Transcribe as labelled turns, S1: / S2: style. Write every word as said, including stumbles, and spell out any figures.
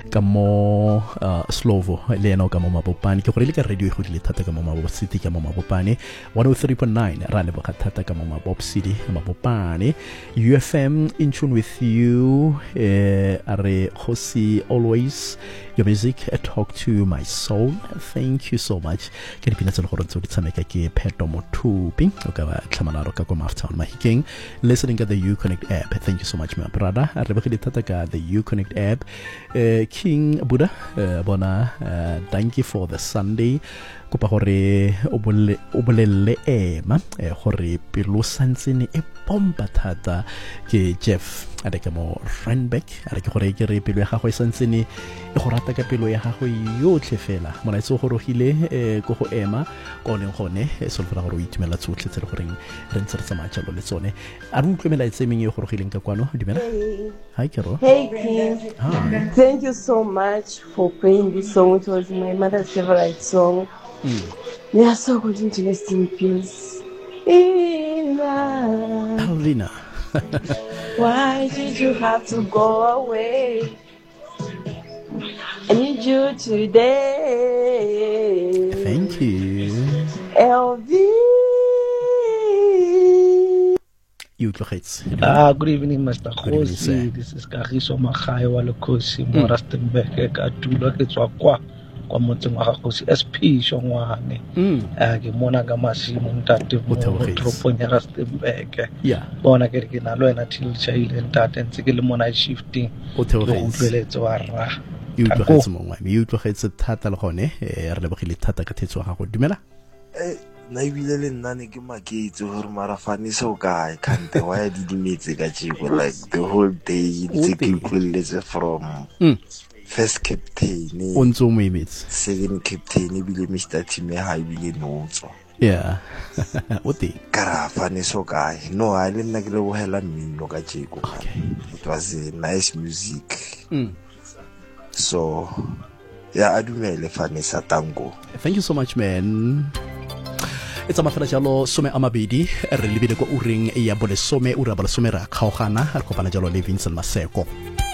S1: ka mo uh, Slovo le ena ka mo Mabopane ke gore le ka radio e go dile thata ka mo Mabopane City ka mo Mabopane one oh three point nine ra le boga thata ka mo Mabopane City Mabopane U F M in tune with you eh are Khosi always your music uh, talk to my soul. Thank you so much ke dipina tse le gore ntse di tshameka ke Pheto Mothupi o ka ba tlhamanaro ka kwa Maftown Mahikeng listening at the Uconnect app. Thank you so much my brother. Re ba ke thata ka the Uconnect app. uh, King Buddha uh, bona uh, thank you for the Sunday kopa gore o bolle o bolelle ema eh, gore pelo santsene e pompa thata ke Jeff a de ka mo Randbeck a re ke gore ke re pelo ya gago e santsene e go rata ka pelo ya gago yotlhe fela mona itse go rogile eh, go go ema go leng gone e solfera gore o itumela tsotlhe tse gore re ntse re tsamaya jalo le tsone a re utlwemela itse meng e go rogileng ka kwano dumela. Hi Kero.
S2: Hey King. Hi. Thank you so much for playing this song. It was my mother's favorite song. Mm. We are so good into rest in peace. Ina.
S1: Paulina.
S2: Why did you have to go away? I need you today.
S1: Thank you.
S2: L V.
S1: You tlogetse.
S3: Ah, good evening, Mister Khosi. This is Kagiso Magai wa Lekhosi mo Rustenburg ka tulo ke tswa kwa kwa motseng wa Khosi S P Shongwane. Ah, ke mona ka masimo ntate mo tropong ya Rustenburg.
S1: Yeah.
S3: Bona ke ke na lo ena till chaile ntate ntse ke le mona shifting.
S1: O
S3: theogetse wa ra.
S1: You tlogetse mo ngwa. You tlogetse thata le gone e re lebogile thata ka thetso ga go dumela.
S4: Eh na ibile le nna ne ke maketse gore marafane se o kae kante wa ya didimetse ka tshiko like the whole day ntse ke utlweletse from
S1: mm.
S4: first captain
S1: o ntse mo emetse
S4: second captain ibile Mister Time ha ibile notso
S1: yeah o te
S4: karafane so kae no a le nna ke le bohela mmino ka tshiko it was a nice music
S1: mm.
S4: so yeah adumele fane sa tango.
S1: Thank you so much man. It's a mafela jalo some amabedi re lebile ko uring ya bole some ura bole some ra khaogana re kopana jalo le Vincent Maseko.